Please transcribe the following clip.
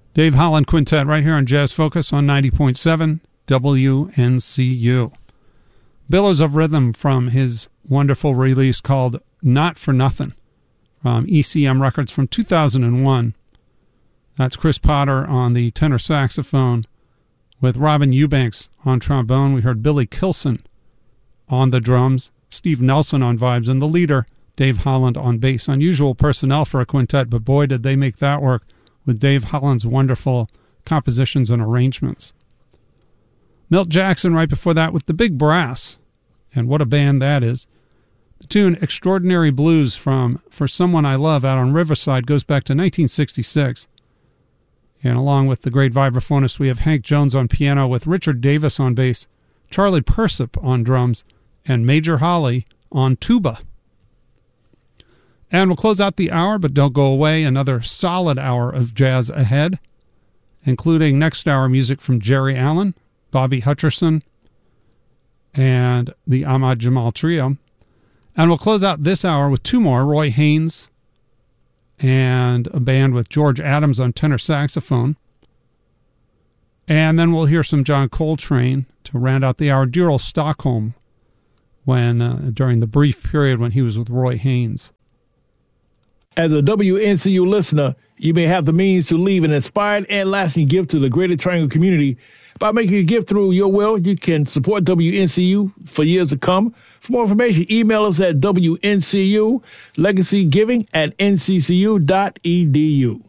Dave Holland Quintet right here on Jazz Focus on 90.7 WNCU. Billows of Rhythm from his wonderful release called Not For Nothing from ECM Records from 2001. That's Chris Potter on the tenor saxophone with Robin Eubanks on trombone. We heard Billy Kilson on the drums, Steve Nelson on vibes, and the leader, Dave Holland, on bass. Unusual personnel for a quintet, but boy, did they make that work with Dave Holland's wonderful compositions and arrangements. Milt Jackson right before that with the Big Brass, and what a band that is. The tune Extraordinary Blues from For Someone I Love out on Riverside goes back to 1966. And along with the great vibraphonist, we have Hank Jones on piano with Richard Davis on bass, Charlie Persip on drums, and Major Holly on tuba. And we'll close out the hour, but don't go away. Another solid hour of jazz ahead, including next hour music from Jerry Allen, Bobby Hutcherson, and the Ahmad Jamal Trio. And we'll close out this hour with two more, Roy Haynes and a band with George Adams on tenor saxophone. And then we'll hear some John Coltrane to round out the hour. Dear Old Stockholm, when during the brief period when he was with Roy Haynes. As a WNCU listener, you may have the means to leave an inspired and lasting gift to the Greater Triangle community. By making a gift through your will, you can support WNCU for years to come. For more information, email us at WNCU legacygiving@nccu.edu.